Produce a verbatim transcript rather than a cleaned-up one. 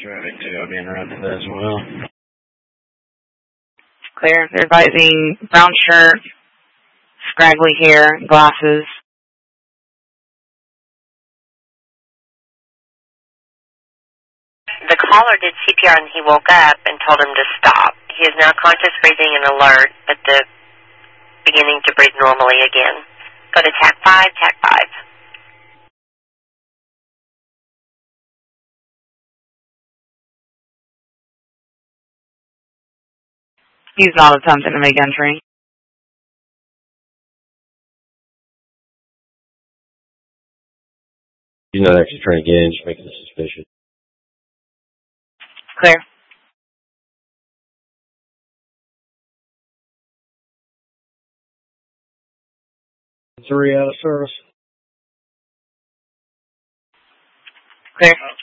traffic too. I'll be interrupted that as well. Clear. They're advising brown shirt, scraggly hair, glasses. The caller did C P R and he woke up and told him to stop. He is now conscious, breathing, and alert, but the beginning to breathe normally again. Go to TAC five, TAC five. He's not attempting to make entry. He's not actually trying to get in, just making it suspicious. Clear. Three out of service. Clear.